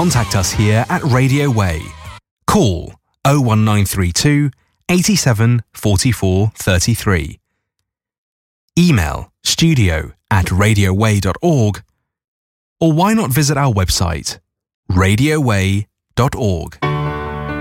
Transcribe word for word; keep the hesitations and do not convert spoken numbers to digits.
contact us here at Radio Way. Call oh one nine three two, eighty-seven, forty-four, thirty-three. Email studio at radioway dot org, or why not visit our website, radioway dot org.